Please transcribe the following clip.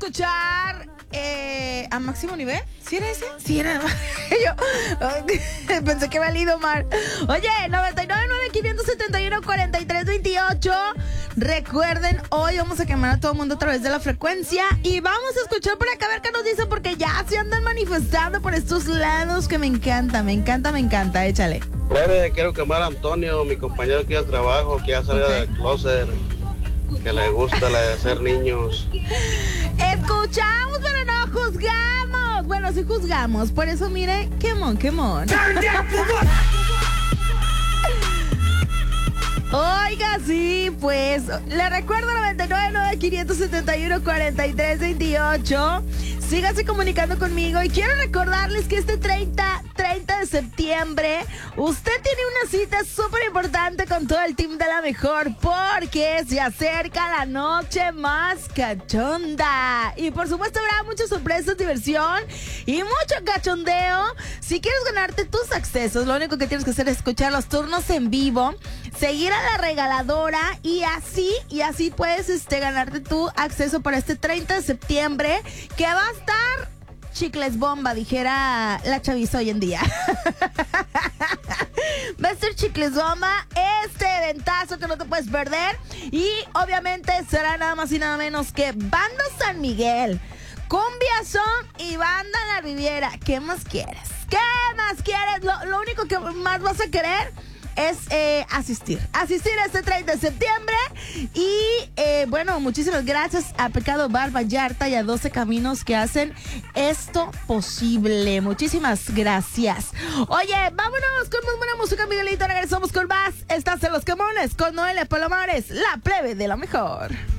escuchar a máximo nivel. ¿Sí era ese? Sí era. Yo pensé que había leído mal. Oye, 99.571.4328. Recuerden, hoy vamos a quemar a todo el mundo a través de la frecuencia y vamos a escuchar por acá a ver qué nos dicen, porque ya se andan manifestando por estos lados que me encanta. Échale. Quiero quemar a Antonio, mi compañero que ya trabajo, que ya salió del closet, que le gusta la de hacer niños. Escuchamos, pero no juzgamos. Bueno, sí juzgamos. Por eso, mire, quemón. Oiga, sí, pues, le recuerdo 99.571.4328. Sígase comunicando conmigo y quiero recordarles que este 30 de septiembre usted tiene una cita súper importante con todo el team de La Mejor, porque se acerca la noche más cachonda. Y por supuesto habrá muchas sorpresas, diversión y mucho cachondeo. Si quieres ganarte tus accesos, lo único que tienes que hacer es escuchar los turnos en vivo, seguir a la regaladora y así puedes ganarte tu acceso para este 30 de septiembre, que va a estar chicles bomba, dijera la chaviza hoy en día. Va a ser chicles bomba, este eventazo que no te puedes perder. Y obviamente será nada más y nada menos que Banda San Miguel, Cumbia Son y Banda La Riviera. ¿Qué más quieres? Lo único que más vas a querer es asistir a este 30 de septiembre. Y bueno, muchísimas gracias a Pecado Bar Vallarta y a 12 Caminos que hacen esto posible. Muchísimas gracias. Oye, vámonos con más buena música, Miguelito. Regresamos con más. Estás en Los Quemones con Noelia Palomares, la plebe de La Mejor.